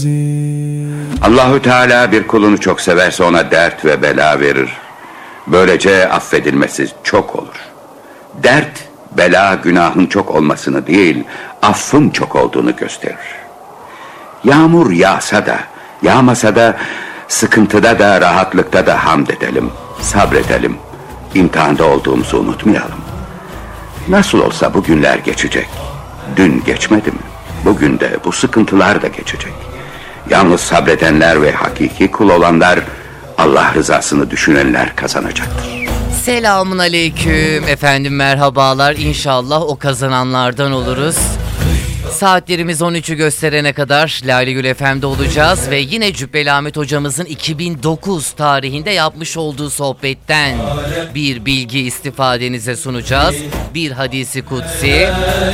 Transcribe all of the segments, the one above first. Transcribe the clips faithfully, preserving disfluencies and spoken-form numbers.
Allahu Teala bir kulunu çok severse ona dert ve bela verir. Böylece affedilmesi çok olur. Dert, bela günahın çok olmasını değil, affın çok olduğunu gösterir. Yağmur yağsa da, yağmasa da, sıkıntıda da, rahatlıkta da hamd edelim, sabredelim. İmtihanda olduğumuzu unutmayalım. Nasıl olsa bu günler geçecek. Dün geçmedi mi? Bugün de bu sıkıntılar da geçecek. Yalnız sabredenler ve hakiki kul olanlar, Allah rızasını düşünenler kazanacaktır. Selamun aleyküm efendim, merhabalar. İnşallah o kazananlardan oluruz. Saatlerimiz on üçü gösterene kadar Lale Gül F M'de olacağız ve yine Cübbeli Ahmet hocamızın iki bin dokuz tarihinde yapmış olduğu sohbetten bir bilgi istifadenize sunacağız. Bir hadisi kutsi.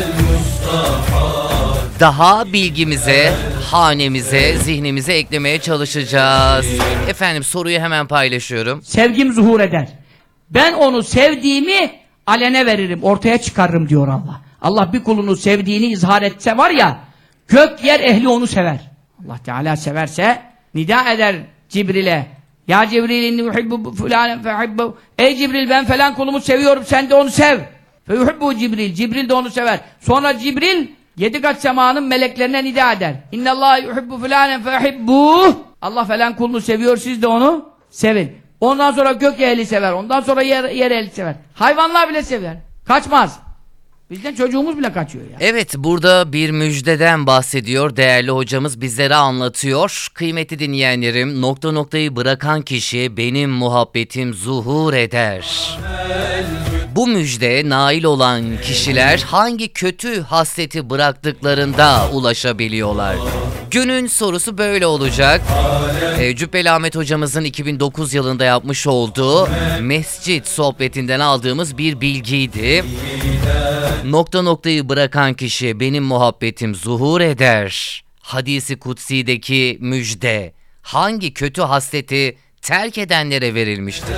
Daha bilgimize, hanemize, zihnimize eklemeye çalışacağız. Efendim, soruyu hemen paylaşıyorum. Sevgim zuhur eder. Ben onu sevdiğimi alene veririm, ortaya çıkarırım diyor Allah. Allah bir kulunu sevdiğini izhar etse var ya, gök yer ehli onu sever. Allah Teala severse nida eder Cibril'e. Ya Cibril inni uhibbu fulanen fehibbu. Ey Cibril, ben falan kulumu seviyorum, sen de onu sev. Fehibbu Cibril. Cibril de onu sever. Sonra Cibril yedi kat semanın meleklerine nida eder. İnnallâhe yuhibbu fulanen fehibbu. Allah falan kulunu seviyor, siz de onu sevin. Ondan sonra gök ehli sever. Ondan sonra yer, yer ehli sever. Hayvanlar bile sever. Kaçmaz. Bizden çocuğumuz bile kaçıyor ya. Evet, burada bir müjdeden bahsediyor. Değerli hocamız bizlere anlatıyor. Kıymetli dinleyenlerim, nokta noktayı bırakan kişi benim muhabbetim zuhur eder. Bu müjde nail olan kişiler hangi kötü hasreti bıraktıklarında ulaşabiliyorlar? Günün sorusu böyle olacak. E, Cübbeli Ahmet hocamızın iki bin dokuz yılında yapmış olduğu mescit sohbetinden aldığımız bir bilgiydi. Nokta noktayı bırakan kişi benim muhabbetim zuhur eder. Hadisi kutsi'deki müjde hangi kötü hasreti terk edenlere verilmiştir?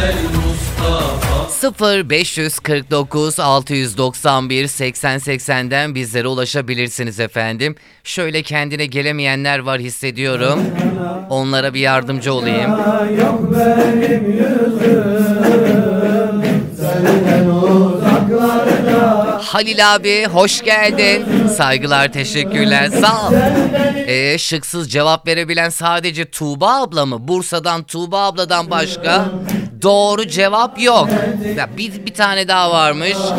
sıfır beş kırk dokuz altı yüz doksan bir seksen seksen'den bizlere ulaşabilirsiniz efendim. Şöyle kendine gelemeyenler var hissediyorum. Onlara bir yardımcı olayım. Yok benim yüzüm senden uzaklarda. Halil abi hoş geldin. Saygılar, teşekkürler, sağ ol. Ee, şıksız cevap verebilen sadece Tuğba abla mı? Bursa'dan Tuğba abladan başka doğru cevap yok. Ya bir, bir tane daha varmış.